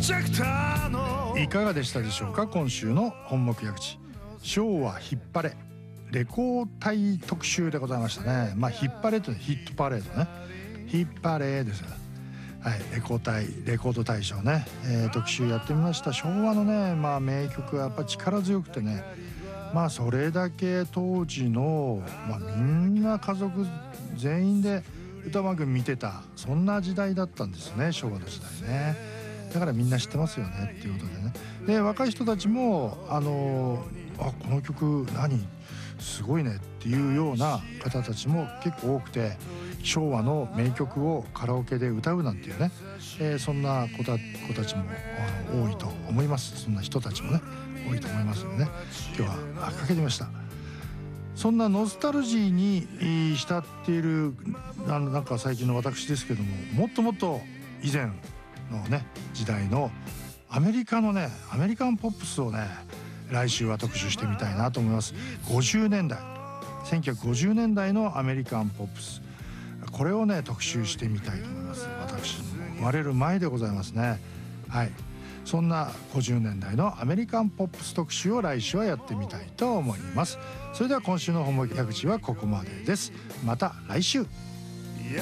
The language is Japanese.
いかがでしたでしょうか。今週の本目矢口、昭和ヒッパレレコー隊特集でございましたね。ヒッパレというのはヒットパレードね、ヒッパレーです。はい、レコード大賞ね、特集やってみました。昭和のね、名曲はやっぱ力強くてね、それだけ当時の、みんな家族全員で歌番組見てた、そんな時代だったんですね、昭和の時代ね。だからみんな知ってますよねっていうことでね。で若い人たちもこの曲何すごいねっていうような方たちも結構多くて、昭和の名曲をカラオケで歌うなんていうね、そんな子たちも多いと思います。そんな人たちもね多いと思いますのでね、今日はかけてみました。そんなノスタルジーに浸っているなんか最近の私ですけども、もっともっと以前のね時代のアメリカンポップスをね来週は特集してみたいなと思います。1950年代のアメリカンポップス、これをね特集してみたいと思います。私の生まれる前でございますね。はい、そんな50年代のアメリカンポップス特集を来週はやってみたいと思います。それでは今週の本目矢口はここまでです。また来週。